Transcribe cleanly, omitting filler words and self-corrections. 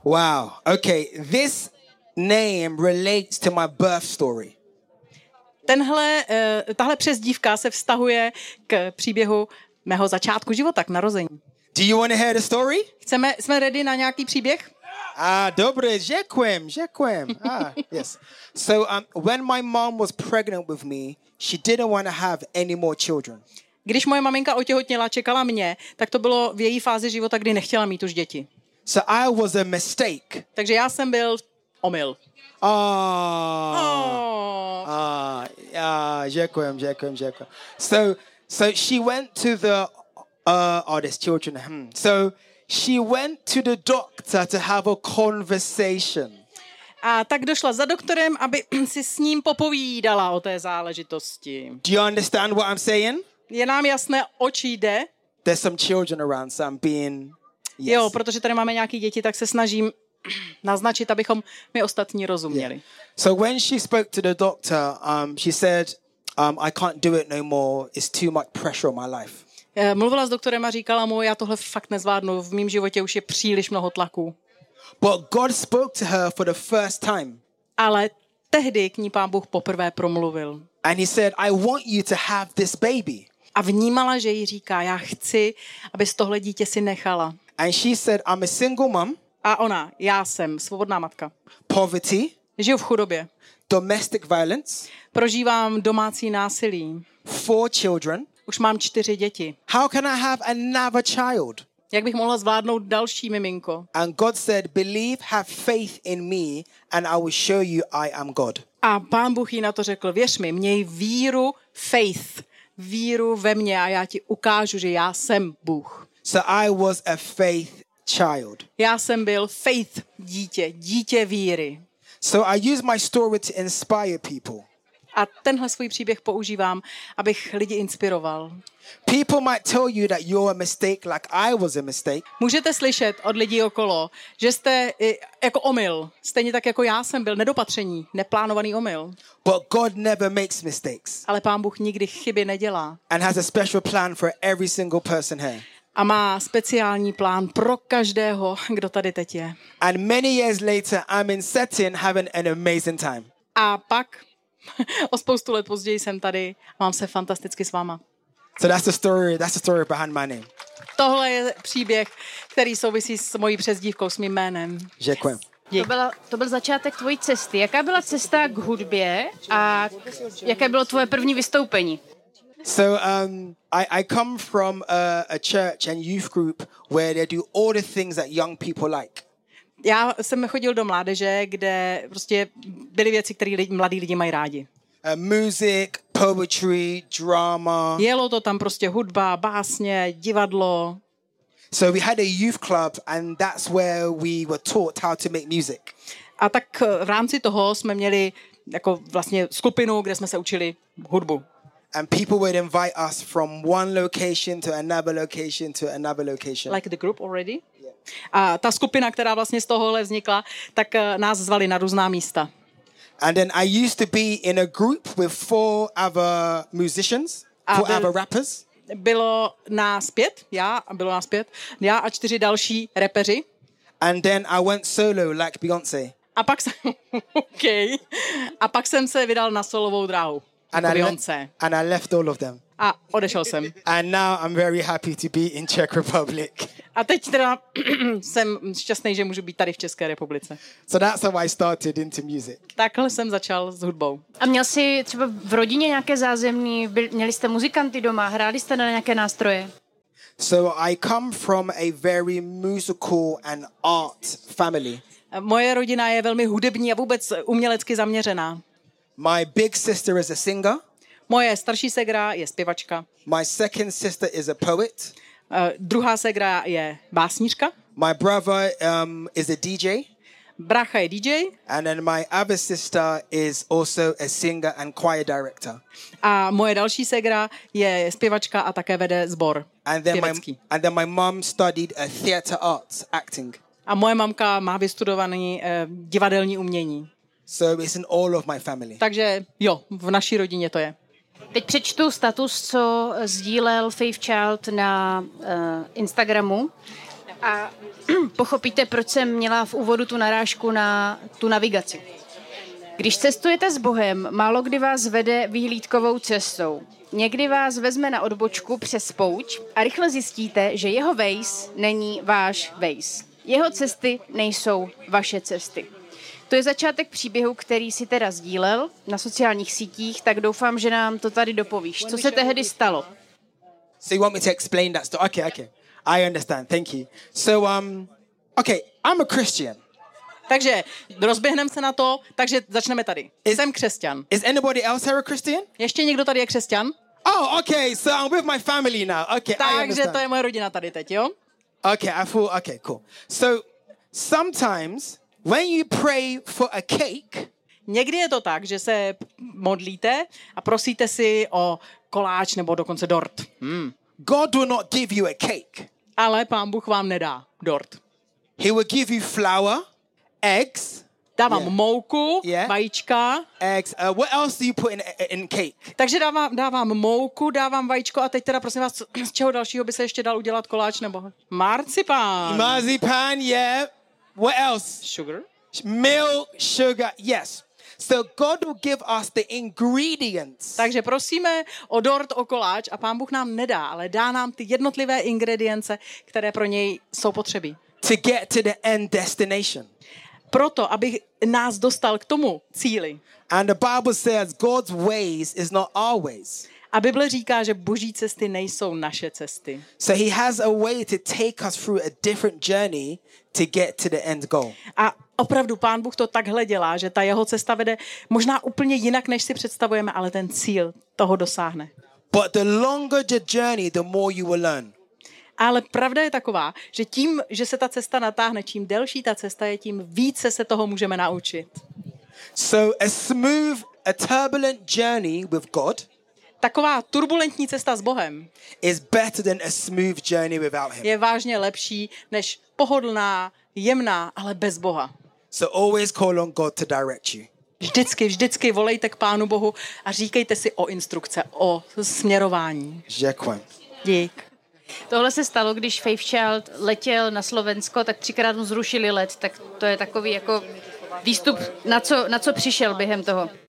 Wow. Okay, this name relates to my birth story. Tahle přezdívka se vztahuje k příběhu mého začátku života, k narození. Do you want to hear the story? Jsme ready na nějaký příběh? Dobré, děkujem. Yes. So, when my mom was pregnant with me, she didn't want to have any more children. Když moje maminka otěhotněla, čekala mě, tak to bylo v její fázi života, kdy nechtěla mít už děti. So I was a mistake. Takže já jsem byl omyl. Děkujem. So she went to the there's children. So she went to the doctor to have a conversation. A tak došla za doktorem, aby si s ním popovídala o té záležitosti. Do you understand what I'm saying? Je nám jasné, oč jde? There's some children around, so I'm being... Yes. Jo, protože tady máme nějaký děti, tak se snažím naznačit, abychom my ostatní rozuměli. Yeah. So when she spoke to the doctor, she said, I can't do it no more. It's too much pressure on my life. Mluvila s doktorem a říkala mu, já tohle fakt nezvládnu, v mém životě už je příliš mnoho tlaku. But God spoke to her for the first time. Ale tehdy k ní Pán Bůh poprvé promluvil. And he said, I want you to have this baby. A vnímala, že jí říká, já chci, abys tohle dítě si nechala. And she said, I'm a single mom. A ona, já jsem svobodná matka. Poverty. Žiju v chudobě. Domestic violence. Prožívám domácí násilí. 4 children. Už mám 4 děti. How can I have another child? Jak bych mohla zvládnout další miminko? And God said, believe, have faith in me and I will show you I am God. A Pán Bůh jí na to řekl, věř mi, měj víru, faith, víru ve mně a já ti ukážu, že já jsem Bůh. So I was a faith child. Já jsem byl faith dítě víry. So I use my story to inspire people. A tenhle svůj příběh používám, abych lidi inspiroval. People might tell you that you're a mistake like I was a mistake. Můžete slyšet od lidí okolo, že jste jako omyl, stejně tak jako já jsem byl, nedopatření, neplánovaný omyl. But God never makes mistakes. Ale Pán Bůh nikdy chyby nedělá. And has a special plan for every single person here. A má speciální plán pro každého, kdo tady teď je. And many years later, I'm in setting having an amazing time. A pak o spoustu let později jsem tady, mám se fantasticky s váma. So that's the story behind my name. Tohle je příběh, který souvisí s mojí přezdívkou, s mým jménem. Děkujem. To byl začátek tvojí cesty. Jaká byla cesta k hudbě a jaké bylo tvoje první vystoupení? So I come from a church and youth group where they do all the things that young people like. Já jsem chodil do mládeže, kde prostě byly věci, které mladí lidi mají rádi. Music, poetry, drama. Jelo to tam prostě hudba, básně, divadlo. So we had a youth club and that's where we were taught how to make music. A tak v rámci toho jsme měli jako vlastně skupinu, kde jsme se učili hudbu. And people would invite us from one location to another location to another location. Like the group already? Yeah. A ta skupina, která vlastně z tohohle vznikla, tak nás zvali na různá místa. And then I used to be in a group with 4 other musicians, 4 other rappers. Bylo nás 5, já a 4 další rapeři. And then I went solo like Beyoncé. A pak jsem se vydal na solovou dráhu. And I left all of them. A odešel jsem. And now I'm very happy to be in Czech Republic. A teď teda jsem šťastný, že můžu být tady v České republice. So that's how I started into music. Takhle jsem začal s hudbou. A měl jsi třeba v rodině nějaké zázemí, měli jste muzikanty doma, hráli jste na nějaké nástroje? So I come from a very musical and art family. Moje rodina je velmi hudební a vůbec umělecky zaměřená. My big sister is a singer. Moje starší ségra je zpěvačka. My second sister is a poet. Druhá ségra je básnířka. My brother is a DJ. Brácha je DJ. And then my other sister is also a singer and choir director. A moje další ségra je zpěvačka a také vede sbor pěvecký. And then my mom studied theatre arts, acting. A moje mamka má vystudovaný divadelní umění. So it's in all of my family. Takže jo, v naší rodině to je. Teď přečtu status, co sdílel Faith Child na Instagramu. A pochopíte, proč jsem měla v úvodu tu narážku na tu navigaci. Když cestujete s Bohem, málo kdy vás vede vyhlídkovou cestou. Někdy vás vezme na odbočku přes pouť a rychle zjistíte, že jeho Waze není váš Waze. Jeho cesty nejsou vaše cesty. To je začátek příběhu, který si teda sdílel na sociálních sítích, tak doufám, že nám to tady dopovíš. Co se tehdy stalo? So you want me to explain that story? Okay. I understand. Thank you. So, okay, I'm a Christian. Takže rozběhneme se na to, takže začneme tady. Jsem křesťan. Is anybody else here a Christian? Ještě někdo tady je křesťan? Oh, okay, so I'm with my family now. Okay, I Takže understand. to je moje rodina tady teď, jo? Okay, cool. So, sometimes when you pray for a cake, někdy je to tak, že se modlíte a prosíte si o koláč nebo dokonce dort. God will not give you a cake. Ale Pán Bůh vám nedá dort. He will give you flour, eggs. Dávám mouku, Yeah. vajíčka. Eggs. What else do you put in cake? Takže dávám mouku, dávám vajíčko a teď teda prosím vás, z čeho dalšího by se ještě dal udělat koláč nebo marcipán. Marzipan, yeah. What else? Sugar. Milk, sugar, yes. So God will give us the ingredients. Takže prosíme o dort, o koláč a Pán Bůh nám nedá, ale dá nám ty jednotlivé ingredience, které pro něj jsou potřebí. To get to the end destination. Proto, aby nás dostal k tomu cíli. And the Bible says God's ways is not our ways. A Bible říká, že boží cesty nejsou naše cesty. So he has a way to take us through a different journey to get to the end goal. A opravdu Pán Bůh to takhle dělá, že ta jeho cesta vede možná úplně jinak, než si představujeme, ale ten cíl toho dosáhne. But the longer the journey, the more you will learn. Ale pravda je taková, že tím, že se ta cesta natáhne, čím delší ta cesta je, tím více se toho můžeme naučit. So a turbulent journey with God Taková turbulentní cesta s Bohem is better than a smooth journey without him. je vážně lepší než pohodlná, jemná, ale bez Boha. So always call on God to direct you. Vždycky volejte k Pánu Bohu a říkejte si o instrukce, o směrování. Děkuji. Dík. Tohle se stalo, když Faith Child letěl na Slovensko, tak 3krát mu zrušili let, tak to je takový jako výstup, na co přišel během toho.